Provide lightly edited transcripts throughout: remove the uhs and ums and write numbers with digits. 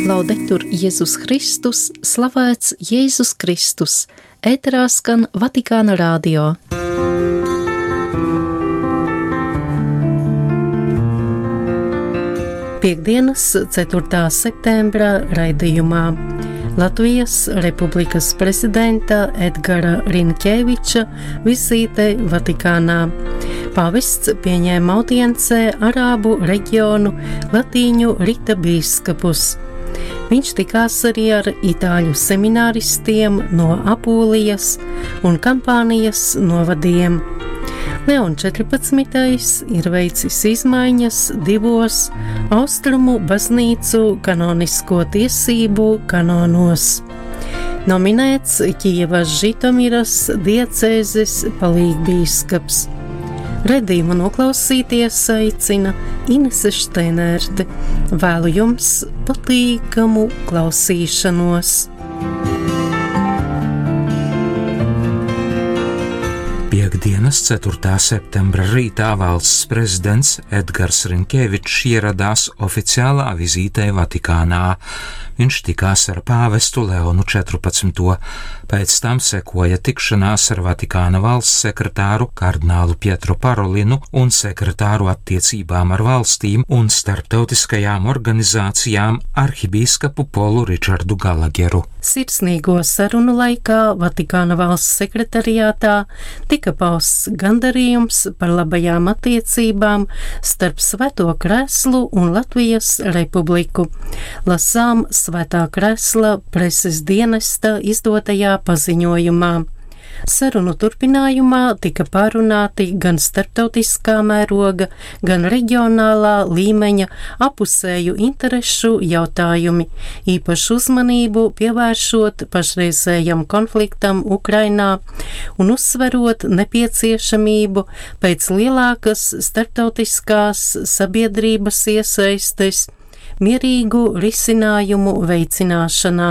Laudetur Jēzus Kristus, slavēts Jēzus Kristus, ēterā skan Vatikāna radio. Piektdienas 4. septembra raidījumā Latvijas Republikas prezidenta Edgara Rinkeviča vizīte Vatikānā. Pāvests pieņēma audiencē Arābu reģionu latīņu rita bīskapus. Viņš tikās arī ar itāļu semināristiem no Apūlijas un Kampānijas novadiem. Leon 14. ir veicis izmaiņas divos austrumu baznīcu kanonisko tiesību kanonos. Nominēts Kijevas Žitomiras diecēzes palīgbīskaps. Redījumu noklausīties aicina Inese Šteinerte. Vēlu jums patīkamu klausīšanos. Piektdienas 4. septembra rītā valsts prezidents Edgars Rinkevičs ieradās oficiālā vizītē Vatikānā. Viņš tikās ar pāvestu Leonu 14. Pēc tam sekoja tikšanās ar Vatikāna valsts sekretāru kardinālu Pietru Parolinu un sekretāru attiecībām ar valstīm un starptautiskajām organizācijām arhibīskapu Polu Ričardu Galageru. Sirsnīgo sarunu laikā Vatikāna valsts sekretariātā tika pausts gandarījums par labajām attiecībām starp Svēto Kreslu un Latvijas Republiku. Lasām Svētā Kresla preses dienesta izdotajā paziņojumā. Sarunu turpinājumā tika pārunāti gan starptautiskā mēroga, gan reģionālā līmeņa apusēju interešu jautājumi, īpašu uzmanību pievēršot pašreizējam konfliktam Ukrainā un uzsverot nepieciešamību pēc lielākas starptautiskās sabiedrības iesaistes mierīgu risinājumu veicināšanā.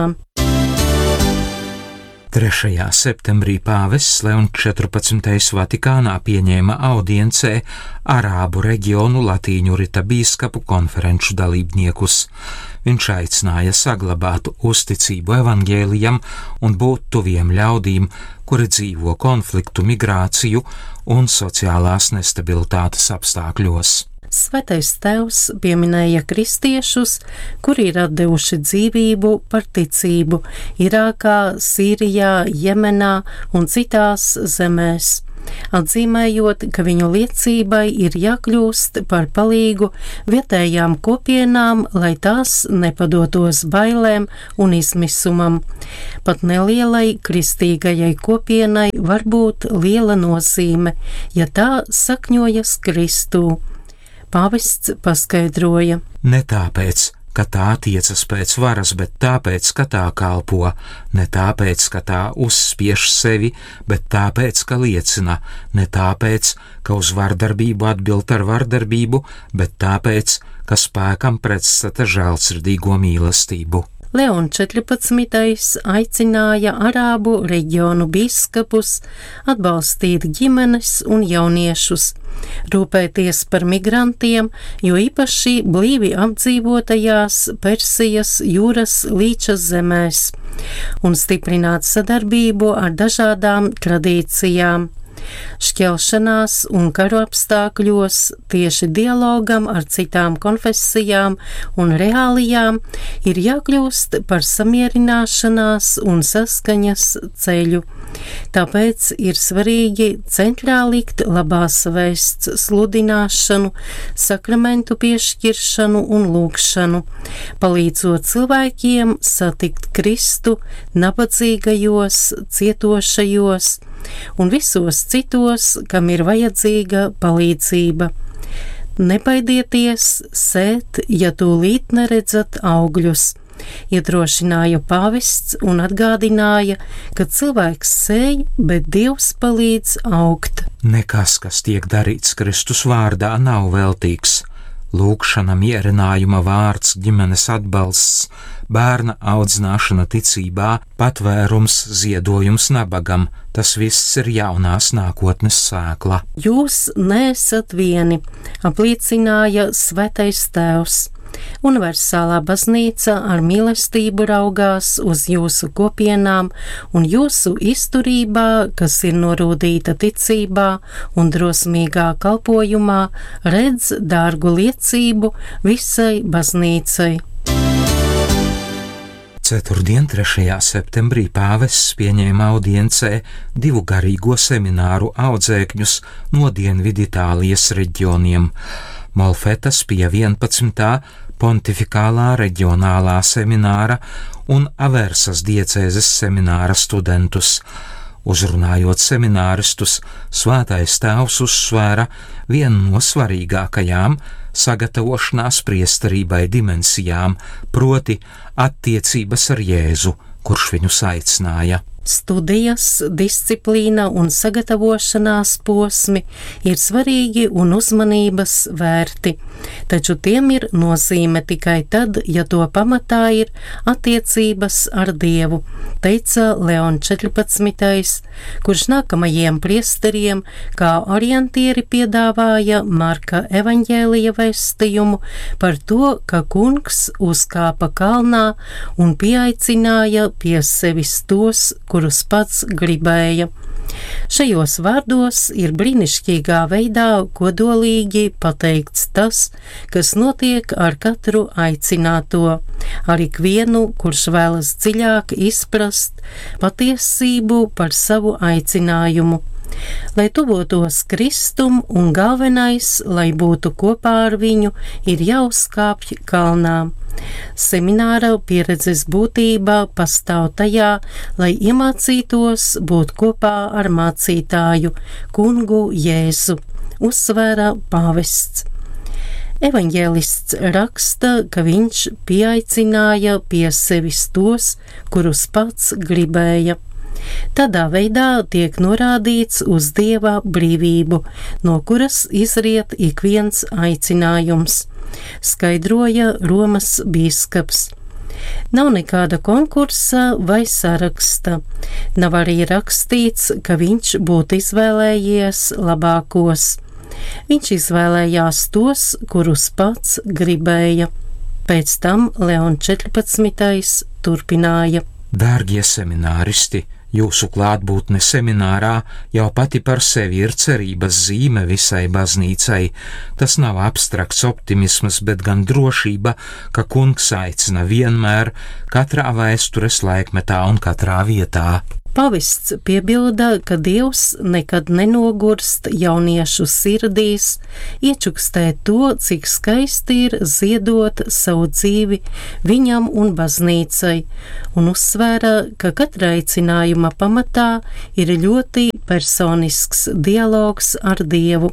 3. septembrī pāvests Leons 14. Vatikānā pieņēma audiencē Arābu reģionu latīņu rita bīskapu konferenču dalībniekus. Viņš aicināja saglabāt uzticību evaņģēlijam un būt tuviem ļaudīm, kuri dzīvo konfliktu, migrāciju un sociālās nestabilitātes apstākļos. Svētais Tēvs pieminēja kristiešus, kuri ir atdevuši dzīvību par ticību Irākā, Sīrijā, Jemenā un citās zemēs, atzīmējot, ka viņu liecībai ir jākļūst par palīgu vietējām kopienām, lai tās nepadotos bailēm un izmisumam. Pat nelielai kristīgajai kopienai var būt liela nozīme, ja tā sakņojas Kristū. Pāvests paskaidroja. Ne tāpēc, ka tā tiecas pēc varas, bet tāpēc, ka tā kalpo, ne tāpēc, ka tā uzspiež sevi, bet tāpēc, ka liecina, ne tāpēc, ka uz vardarbību atbild ar vardarbību, bet tāpēc, ka spēkam pretstata žēlsirdīgo mīlestību. Leon 14. aicināja Arābu reģionu bīskapus atbalstīt ģimenes un jauniešus, rūpēties par migrantiem, jo īpaši blīvi apdzīvotajās Persijas jūras līča zemēs, un stiprināt sadarbību ar dažādām tradīcijām. Šķelšanās un karu apstākļos tieši dialogam ar citām konfesijām un reālijām ir jākļūst par samierināšanās un saskaņas ceļu. Tāpēc ir svarīgi centrā likt labās vēsts sludināšanu, sakramentu piešķiršanu un lūgšanu, palīdzot cilvēkiem satikt Kristu nabadzīgajos, cietošajos un visos citos, kam ir vajadzīga palīdzība. Nebaidieties sēt, ja tūlīt neredzat augļus, iedrošināja pāvests un atgādināja, ka cilvēks sēj, bet Dievs palīdz augt. Nekas, kas tiek darīts Kristus vārdā, nav veltīgs. Lūgšana, mierinājuma vārds, ģimenes atbalsts, bērna audzināšana ticībā, patvērums, ziedojums nabagam – tas viss ir jaunās nākotnes sēkla. Jūs neesat vieni, apliecināja Svētais Tēvs. Universālā baznīca ar mīlestību raugās uz jūsu kopienām un jūsu izturībā, kas ir norūdīta ticībā un drosmīgā kalpojumā, redz dārgu liecību visai baznīcai. Ceturtdien, 3. septembrī pāvests pieņēma audiencē 2 garīgo semināru audzēkņus no Dienviditālijas reģioniem - Molfetas pie 11. pontifikālā reģionālā semināra un Aversas diecēzes semināra studentus. Uzrunājot semināristus, Svētais Tēvs uzsvēra vienu no svarīgākajām sagatavošanās priesterībai dimensijām, proti attiecības ar Jēzu, kurš viņus aicināja. Studijas, disciplīna un sagatavošanās posmi ir svarīgi un uzmanības vērti, taču tiem ir nozīme tikai tad, ja to pamatā ir attiecības ar Dievu, teica Leon 14., kurš nākamajiem priesteriem kā orientieri piedāvāja Marka evaņģēlija vēstījumu par to, ka kungs uzkāpa kalnā un pieaicināja pie sevis tos, kurus pats gribēja. Šajos vārdos ir brīnišķīgā veidā kodolīgi pateikts tas, kas notiek ar katru aicināto, ar ikvienu, kurš vēlas dziļāk izprast patiesību par savu aicinājumu. Lai tuvotos Kristum un galvenais, lai būtu kopā ar viņu, ir jāuzkāpj kalnā. Semināra pieredzes būtība pastāv tajā, lai iemācītos būt kopā ar mācītāju, kungu Jēzu, uzsvēra pāvests. Evaņģēlists raksta, ka viņš pieaicināja pie sevis tos, kurus pats gribēja. Tādā veidā tiek norādīts uz Dieva brīvību, no kuras izriet ik viens aicinājums, skaidroja Romas bīskaps. Nav nekāda konkursa vai saraksta, nav arī rakstīts, ka viņš būtu izvēlējies labākos. Viņš izvēlējās tos, kurus pats gribēja. Pēc tam Leon 14. turpināja. Dārgie semināristi, jūsu klātbūtne seminārā jau pati par sevi ir cerības zīme visai baznīcai. Tas nav abstrakts optimisms, bet gan drošība, ka kungs aicina vienmēr, katrā vēstures laikmetā un katrā vietā. Pavests piebilda, ka Dievs nekad nenogurst jauniešu sirdīs, iečukstē to, cik skaisti ir ziedot savu dzīvi viņam un baznīcai, un uzsvēra, ka katra aicinājuma pamatā ir ļoti personisks dialogs ar Dievu.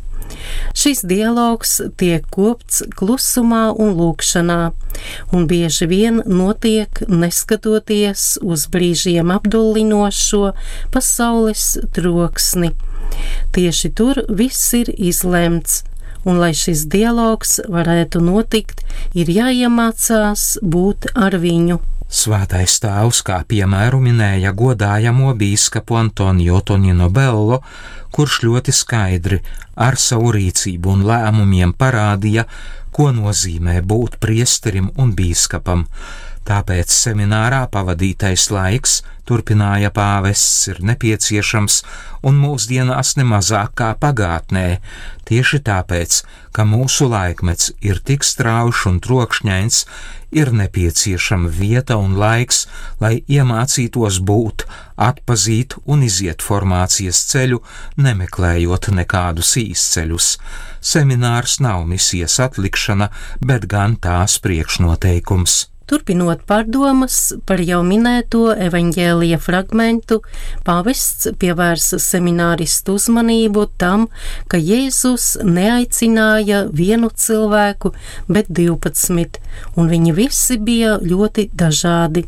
Šis dialogs tiek kopts klusumā un lūgšanā, un bieži vien notiek neskatoties uz brīžiem apdullinošo pasaules troksni. Tieši tur viss ir izlemts, un lai šis dialogs varētu notikt, ir jāiemācās būt ar viņu. Svētais Tēvs kā piemēru minēja godājamo bīskapu Antonio Tonino Bello, kurš ļoti skaidri ar savu rīcību un lēmumiem parādīja, ko nozīmē būt priesterim un bīskapam. Tāpēc seminārā pavadītais laiks, turpināja pāvests, ir nepieciešams un mūsdienās nemazāk kā pagātnē, tieši tāpēc, ka mūsu laikmets ir tik strauji un trokšņains, ir nepieciešama vieta un laiks, lai iemācītos būt, atpazīt un iziet formācijas ceļu, nemeklējot nekādus īsceļus. Seminārs nav misijas atlikšana, bet gan tās priekšnoteikums. Turpinot pārdomas par jau minēto evaņģēlija fragmentu, pāvests pievērsa semināristu uzmanību tam, ka Jēzus neaicināja vienu cilvēku, bet 12, un viņi visi bija ļoti dažādi.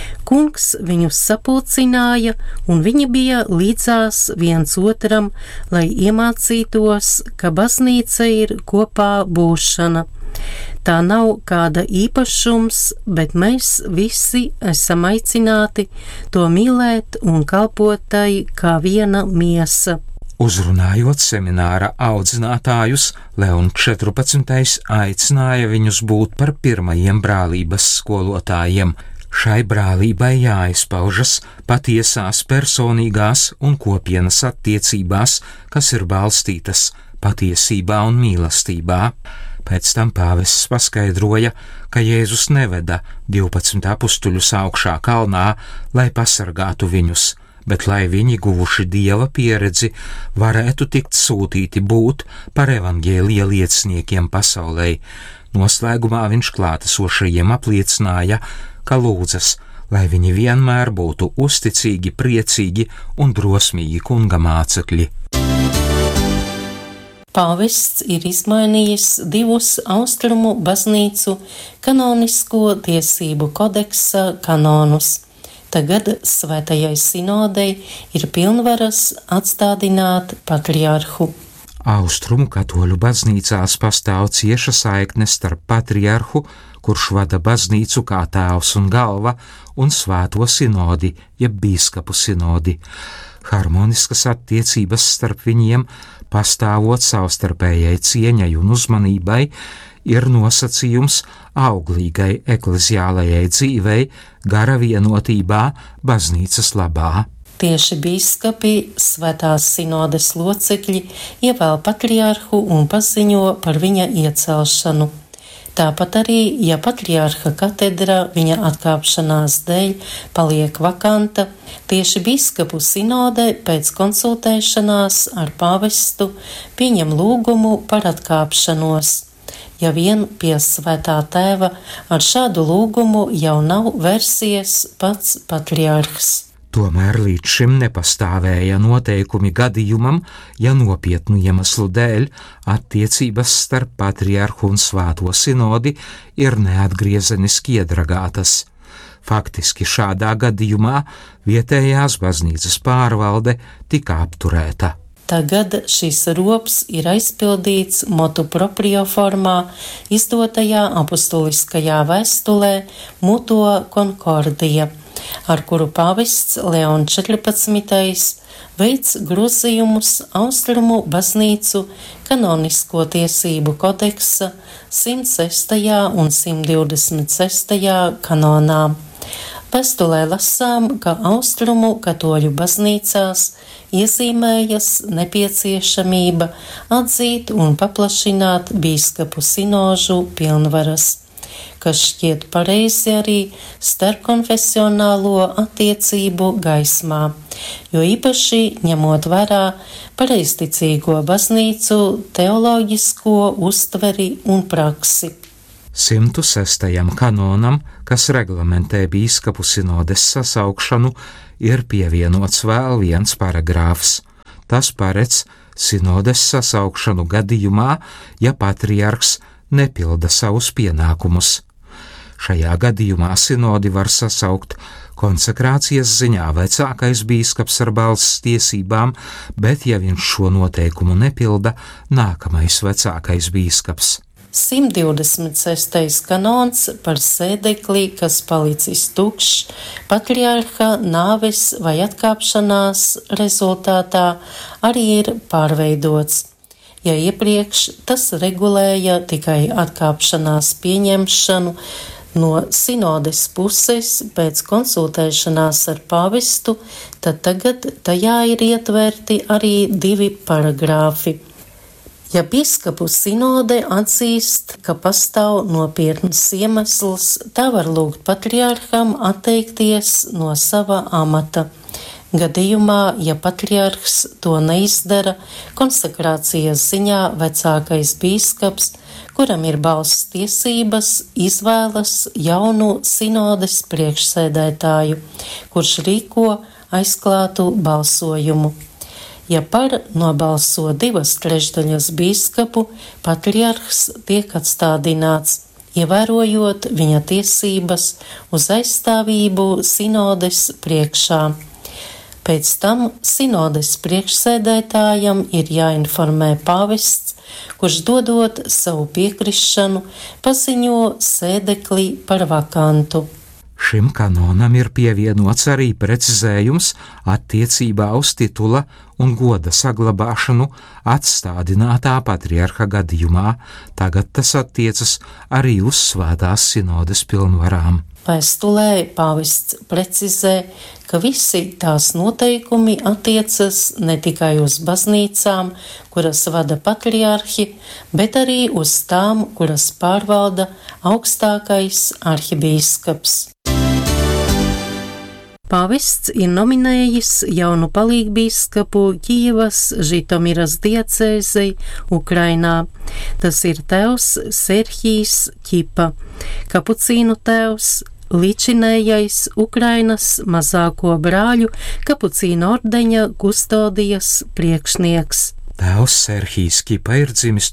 Kungs viņus sapulcināja, un viņi bija līdzās viens otram, lai iemācītos, ka baznīca ir kopā būšana. Tā nav kāda īpašums, bet mēs visi esam aicināti to mīlēt un kalpot tai kā viena miesa. Uzrunājot semināra audzinātājus, Leons 14. aicināja viņus būt par pirmajiem brālības skolotājiem. Šai brālībai jāizpaužas patiesās personīgās un kopienas attiecībās, kas ir balstītas patiesībā un mīlestībā. Pēc tam pāvests paskaidroja, ka Jēzus neveda 12 apustuļus augšā kalnā, lai pasargātu viņus, bet lai viņi, guvuši Dieva pieredzi, varētu tikt sūtīti būt par evaņģēlija lieciniekiem pasaulē. Noslēgumā viņš klātesošajiem apliecināja, ka lūdzas, lai viņi vienmēr būtu uzticīgi, priecīgi un drosmīgi kunga mācekļi. Pāvests ir izmainījis divus austrumu baznīcu kanonisko tiesību kodeksa kanonus. Tagad Svētajai sinodei ir pilnvaras atstādināt patriarhu. Austrumu katoļu baznīcās pastāv cieša saikne starp patriarhu, kurš vada baznīcu kā tēvs un galva, un svēto sinodi, jeb bīskapu sinodi. Harmoniskas attiecības starp viņiem, pastāvot savstarpējai cieņai un uzmanībai, ir nosacījums auglīgai ekleziālajai dzīvei, gara vienotībā, baznīcas labā. Tieši bīskapi, svētās sinodes locekļi, ievēl patriarhu un paziņo par viņa iecelšanu. Tāpat arī, ja patriarha katedra viņa atkāpšanās dēļ paliek vakanta, tieši bīskapu sinode pēc konsultēšanās ar pāvestu pieņem lūgumu par atkāpšanos. Ja vien pie svētā tēva ar šādu lūgumu jau nav vērsies pats patriarhs. Tomēr līdz šim nepastāvēja noteikumi gadījumam, ja nopietnu iemeslu dēļ attiecības starp patriarhu un svēto sinodi ir neatgriezeniski iedragātas. Faktiski šādā gadījumā vietējās baznīcas pārvalde tika apturēta. Tagad šis rops ir aizpildīts motu proprio formā, izdotajā apustuliskajā vēstulē Mutuo Concordia, ar kuru pāvests Leons 14. veic grozījumus austrumu baznīcu kanonisko tiesību kodeksa 106. un 126. kanonā. Vēstulē lasām, ka austrumu katoļu baznīcās iezīmējas nepieciešamība atzīt un paplašināt bīskapu sinožu pilnvaras, kas šķiet pareizi arī starpkonfesionālo attiecību gaismā, jo īpaši ņemot vērā pareizticīgo baznīcu teoloģisko uztveri un praksi. 106. kanonam, kas reglamentē bīskapu sinodes sasaukšanu, ir pievienots vēl viens paragrāfs. Tas paredz sinodes sasaukšanu gadījumā, ja patriarhs nepilda savus pienākumus. Šajā gadījumā sinodi var sasaukt konsekrācijas ziņā vecākais bīskaps ar balss tiesībām, bet, ja viņš šo noteikumu nepilda, nākamais vecākais bīskaps. 126. kanons par sēdekli, kas palicis tukšs, patriarha nāves vai atkāpšanās rezultātā arī ir pārveidots. Ja iepriekš tas regulēja tikai atkāpšanās pieņemšanu no sinodes puses pēc konsultēšanās ar pāvestu, tad tagad tajā ir ietverti arī divi paragrāfi. Ja bīskapu sinode atzīst, ka pastāv nopietns iemesls, tā var lūgt patriarham atteikties no sava amata. Gadījumā, ja patriarhs to neizdara, konsekrācijas ziņā vecākais bīskaps, kuram ir balss tiesības, izvēlas jaunu sinodes priekšsēdētāju, kurš rīko aizklātu balsojumu. Ja par nobalso 2/3 bīskapu, patriarhs tiek atstādināts, ievērojot viņa tiesības uz aizstāvību sinodes priekšā. Pēc tam sinodes priekšsēdētājam ir jāinformē pāvests, kurš dodot savu piekrišanu, paziņo sēdekli par vakantu. Šim kanonam ir pievienots arī precizējums attiecībā uz titula un goda saglabāšanu atstādinātā patriarha gadījumā. Tagad tas attiecas arī uz Svētās sinodes pilnvarām. Vēstulē pāvests precizē, ka visi tās noteikumi attiecas ne tikai uz baznīcām, kuras vada patriarhi, bet arī uz tām, kuras pārvalda augstākais arhibīskaps. Pāvests ir nominējis jaunu palīgbīskapu Kijevas Žitomiras diecēzei Ukrainā. Tas ir tēvs Serhijs Ķipa, kapucīnu tēvs, līdzinējais Ukrainas mazāko brāļu kapucīnu ordeņa kustodijas priekšnieks. Tēvs Serhijs Ķipa ir dzimis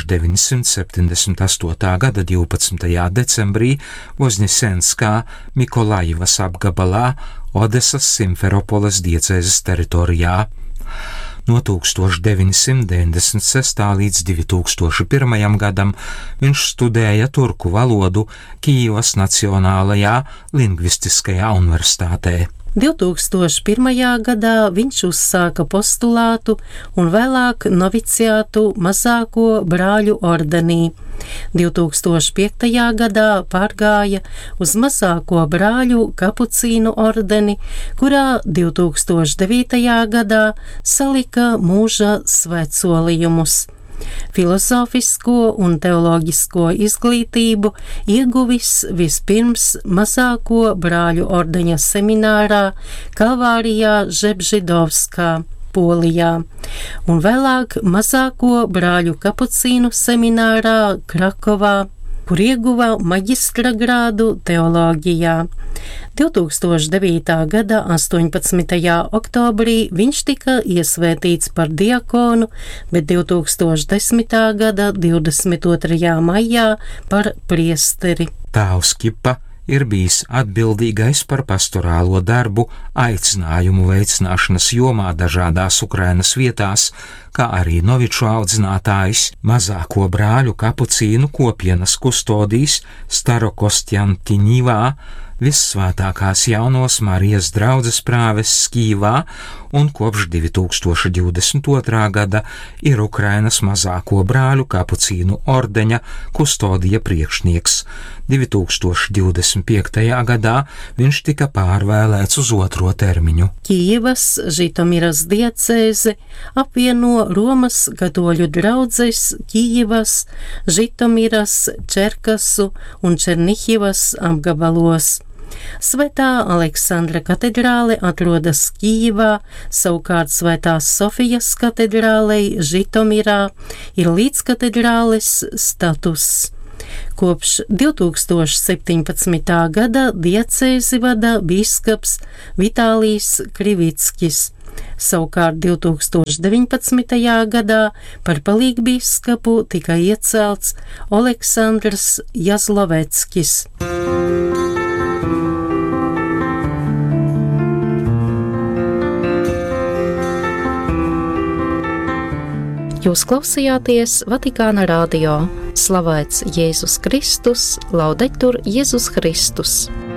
1978. gada 12. decembrī Vozņesenskā Mikolajivas apgabalā Odesas Simferopoles diecēzes teritorijā. No 1996. līdz 2001. gadam viņš studēja turku valodu Kijevas Nacionālajā lingvistiskajā universitātē. 2001. gadā viņš uzsāka postulātu un vēlāk noviciātu mazāko brāļu ordenī. 2005. gadā pārgāja uz mazāko brāļu kapucīnu ordeni, kurā 2009. gadā salika mūža svētsolījumus. Filozofisko un teoloģisko izglītību ieguvis vispirms mazāko brāļu ordeņa seminārā Kalvārijā Žebžidovskā, Polijā, un vēlāk mazāko brāļu kapucīnu seminārā Krakovā, kur ieguva maģistra grādu teoloģijā. 2009. gada 18. oktobrī viņš tika iesvētīts par diakonu, bet 2010. gada 22. maijā par priesteri. Tēvs Ķipa ir bijis atbildīgais par pastorālo darbu aicinājumu veicināšanas jomā dažādās Ukrainas vietās, kā arī noviču audzinātājs, mazāko brāļu kapucīnu kopienas kustodijs Starokostjantinivā, Vissvētākās Jaunos Marijas draudzes prāvests Kijevā un kopš 2022. gada ir Ukrainas mazāko brāļu kapucīnu ordeņa kustodija priekšnieks. 2025. gadā viņš tika pārvēlēts uz otro termiņu. Kijevas Žitomiras diecēze apvieno Romas katoļu draudzes Kijevas, Žitomiras, Čerkasu un Černihivas apgabalos. Svētā Aleksandra katedrāle atrodas Kijevā, savukārt Svētās Sofijas katedrālei Žitomirā ir līdzkatedrāles status. Kopš 2017. gada diecēzi vada bīskaps Vitālijs Krivickis. Savukārt 2019. gadā par palīgbīskapu tika iecelts Oleksandrs Jazloveckis. Jūs klausījāties Vatikāna radio. Slavēts Jēzus Kristus, laudetur Jēzus Kristus.